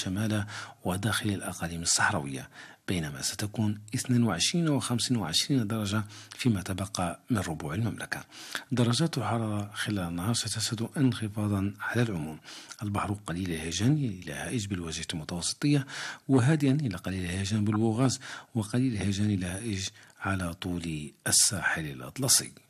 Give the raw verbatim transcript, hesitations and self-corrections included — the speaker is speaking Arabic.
شمال وداخل الأقاليم الصحراوية، بينما ستكون اثنين وعشرين و خمسة وعشرين درجة فيما تبقى من ربوع المملكة. درجات الحرارة خلال النهار ستشهد انخفاضا على العموم. البحر قليل الهيجان إلى هائج بالوجه المتوسطية، وهادئا إلى قليل الهيجان بالبوغاز، وقليل الهيجان إلى هائج على طول الساحل الأطلسي.